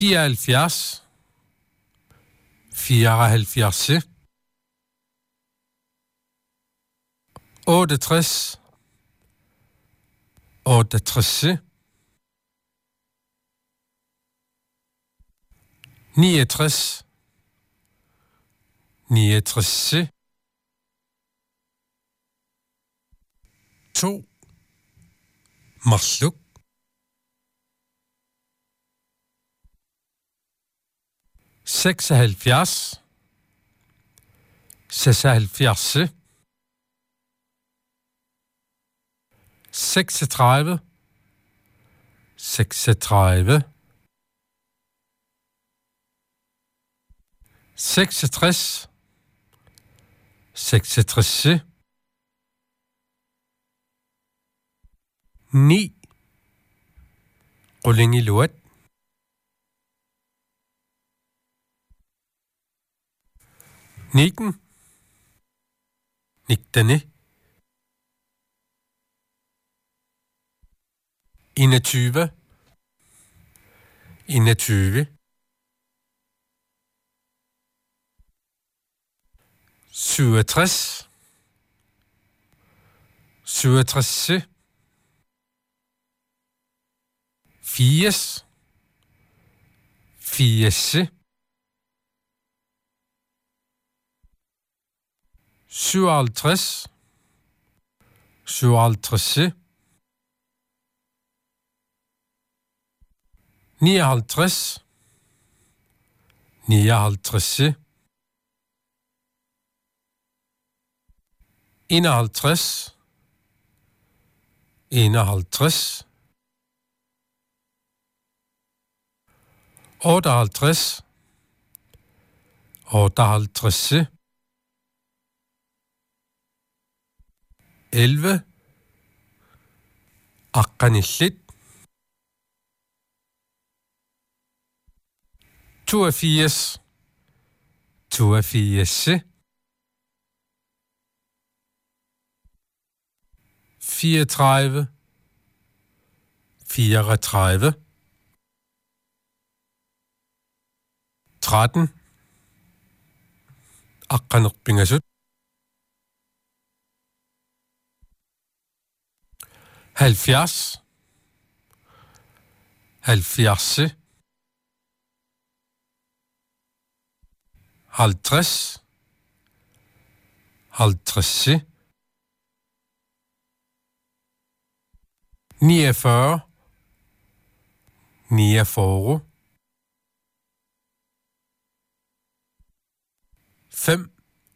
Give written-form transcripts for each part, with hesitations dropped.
74, 74, 68, 68, 69, 69, 2, Marsluk, 76, 76, 36, 36, 66, 66, 9, Qullingiluat, 19, 19, 21, 21, 67, 67, 80, 80, 57, 57, 59, 59, 51, 51, 58, 58, 11, Aqqanillit, 82, 82, 34, 34, 13, Aqqanerpingasut, 70, 70, 50, 50, 49, 49, 5,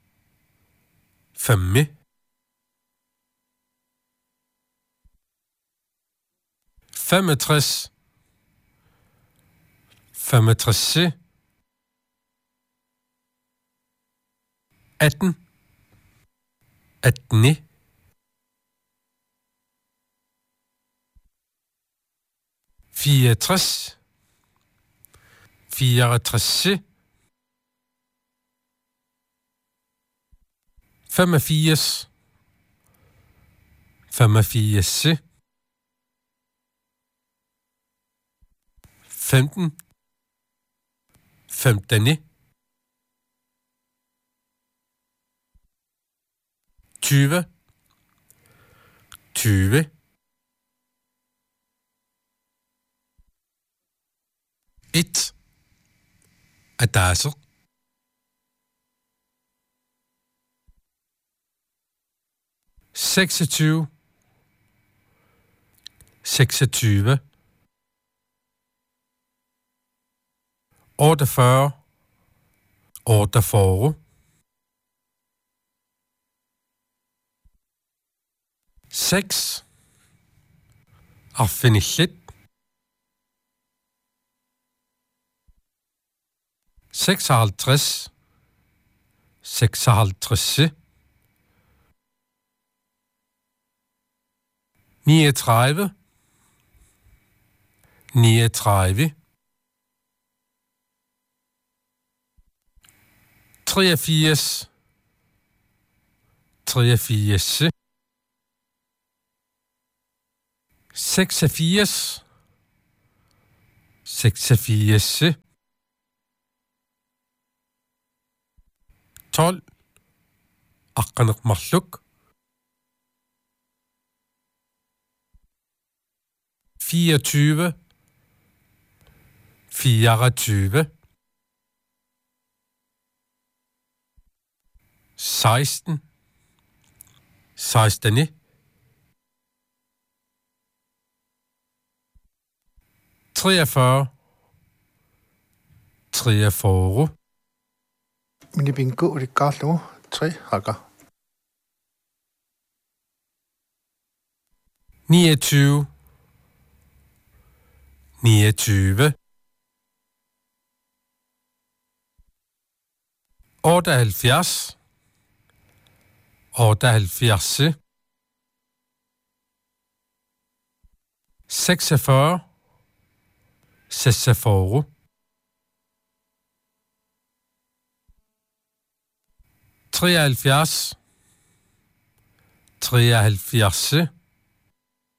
5, 65, 65, 18, 18, 64, 64, 85, 85, 15, 15, 20, 20, 1, Adasser, 26, 26, 48, 48, 6, Arfinillit, 56, 56, 39, 39, 83, 83, 86, 86. 12. Aqqaneqmarluk. 24. 24. 16. 16. 43. 43. Mini bingo rikallu 3 hakker. 29. 29. 78. 78. 46. 46. 73. 73.